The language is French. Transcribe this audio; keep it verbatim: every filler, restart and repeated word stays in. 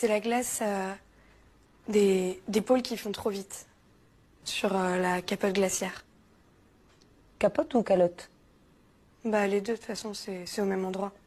C'est la glace euh, des, des pôles qui font trop vite sur euh, la capote glaciaire. Capote ou calotte? Bah les deux, de toute façon, c'est c'est au même endroit.